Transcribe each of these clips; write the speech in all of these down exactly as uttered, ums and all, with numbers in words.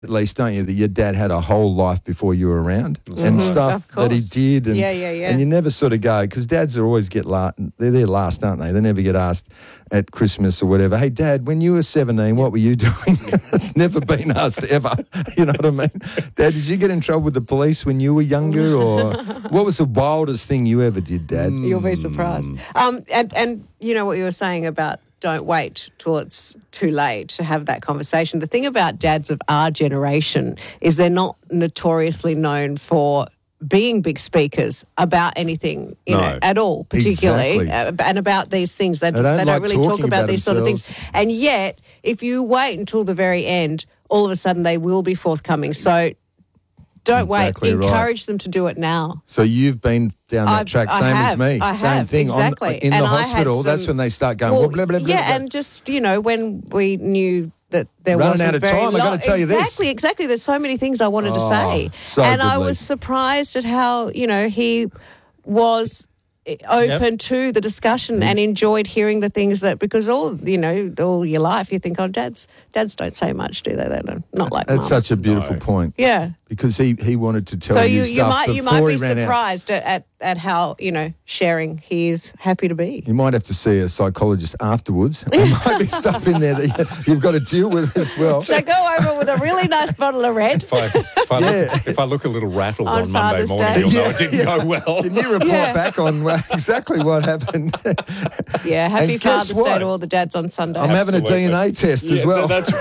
at least, don't you, that your dad had a whole life before you were around Mm-hmm. and stuff that he did. And, Yeah, yeah, yeah. And you never sort of go, because dads are always get last, they're there last, aren't they? They never get asked at Christmas or whatever, hey, Dad, when you were seventeen, what were you doing? It's never been asked ever. You know what I mean? Dad, did you get in trouble with the police when you were younger? Or what was the wildest thing you ever did, Dad? You'll be surprised. Um, and, and you know what you were saying about don't wait till it's too late to have that conversation. The thing about dads of our generation is they're not notoriously known for being big speakers about anything, you No. know, at all, particularly, Exactly. uh, and about these things. They, They don't they like don't really talk talking about, about these sort of themselves. things. And yet, if you wait until the very end, all of a sudden they will be forthcoming. So don't Exactly wait. right. Encourage them to do it now. So you've been down that I've- track, I same have, as me. I Same have, thing. On- exactly. in And the I had hospital, that's some- when they start going, Well, blah, blah, blah, blah, yeah, blah. and just, you know, when we knew that there Running wasn't out of very time, I gotta long- tell you this. Exactly, exactly. There's so many things I wanted to Oh, say. so and I good, was Lee. surprised at how, you know, he was open Yep. to the discussion and enjoyed hearing the things that, because all, you know, all your life you think, oh, dads dads don't say much, do they? They don't, not like That's mums. such a beautiful No. point. Yeah. Because he, he wanted to tell So you, you, stuff you might you before might be he ran out. surprised at, at, at how, you know, sharing he is happy to be. You might have to see a psychologist afterwards. There might be stuff in there that you, you've got to deal with as well. So go over with a really nice bottle of red. If I, if, I Yeah. look, if I look a little rattled On on, Monday Father's morning, Day. you'll know Yeah, it didn't yeah. go well. Can you report Yeah. back on well, exactly what happened? Yeah, happy And guess Father's what? Day to all the dads on Sunday. I'm having a Absolutely. D N A test as Yeah, well. That's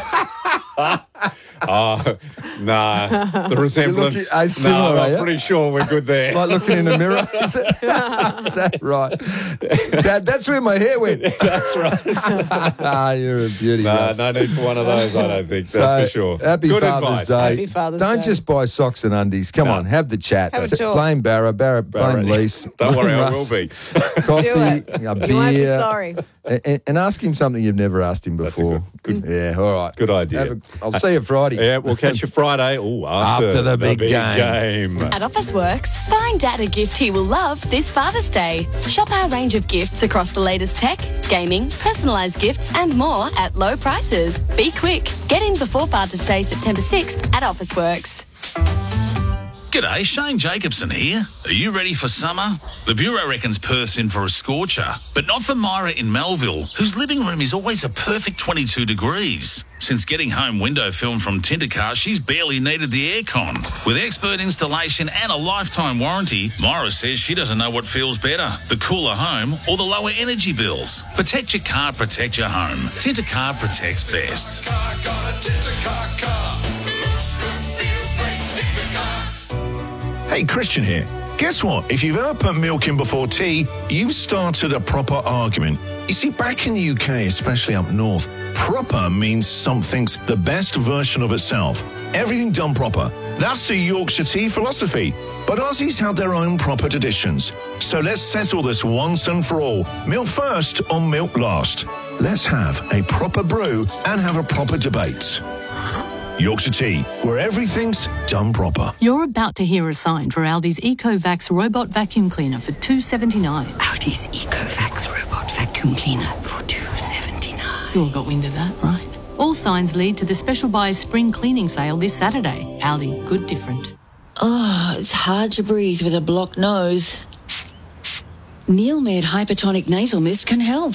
Oh, nah. The resemblance. looking- uh, similar, no, are I'm you? pretty sure we're good there. Like looking in the mirror. Is, it, is that right? Dad, that's where my hair went. That's right. Ah, you're a beauty. Nah, Russ. no need for one of those, I don't think. That's So, for sure. Happy Good Father's advice. Day. Happy Father's Don't Day. just buy socks and undies. Come No. on, have the chat. Have a talk. Blame Barra, Barra, blame Barra. Lise. Don't blame worry, I Russ. will be. Coffee, Do it. a beer. You won't be sorry. And, and ask him something you've never asked him That's a before. good- good- yeah, all right. Good idea. Have a- I'll see you Friday. Yeah, we'll catch you Friday. Ooh, after, After the big game. game. At Officeworks, find Dad a gift he will love this Father's Day. Shop our range of gifts across the latest tech, gaming, personalised gifts and more at low prices. Be quick. Get in before Father's Day, September sixth at Officeworks. G'day, Shane Jacobson here. Are you ready for summer? The Bureau reckons Perth's in for a scorcher, but not for Myra in Melville, whose living room is always a perfect twenty-two degrees. Since getting home window film from Tintercar, she's barely needed the aircon. With expert installation and a lifetime warranty, Myra says she doesn't know what feels better, the cooler home or the lower energy bills. Protect your car, protect your home. Tintercar protects best. Hey, Christian here. Guess what? If you've ever put milk in before tea, you've started a proper argument. You see, back in the U K, especially up north, proper means something's the best version of itself. Everything done proper. That's the Yorkshire tea philosophy. But Aussies have their own proper traditions. So let's settle this once and for all. Milk first or milk last. Let's have a proper brew and have a proper debate. Yorkshire Tea, where everything's done proper. You're about to hear a sign for Aldi's EcoVax robot vacuum cleaner for two dollars seventy-nine. Aldi's EcoVax robot vacuum cleaner for two dollars seventy-nine. You all got wind of that, right? All signs lead to the special buy spring cleaning sale this Saturday. Aldi, good different. Oh, it's hard to breathe with a blocked nose. Neilmed Hypertonic Nasal Mist can help.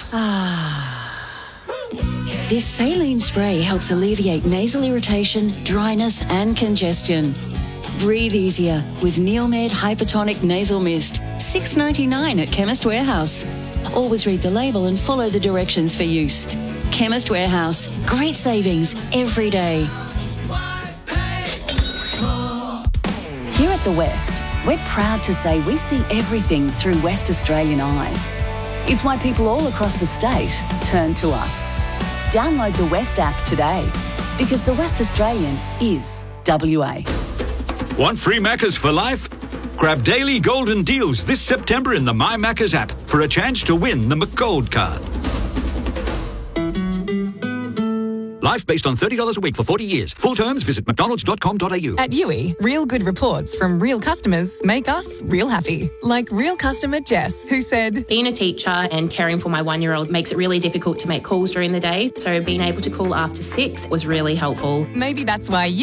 This saline spray helps alleviate nasal irritation, dryness and congestion. Breathe easier with Neilmed Hypertonic Nasal Mist. six dollars ninety-nine at Chemist Warehouse. Always read the label and follow the directions for use. Chemist Warehouse. Great savings every day. Here at The West, we're proud to say we see everything through West Australian eyes. It's why people all across the state turn to us. Download the West app today, because the West Australian is W A. Want free Maccas for life? Grab daily golden deals this September in the My Maccas app for a chance to win the McGold card. Life based on thirty dollars a week for forty years. Full terms, visit mcdonalds dot com dot a u. At U I, real good reports from real customers make us real happy. Like real customer Jess, who said, being a teacher and caring for my one-year-old makes it really difficult to make calls during the day, so being able to call after six was really helpful. Maybe that's why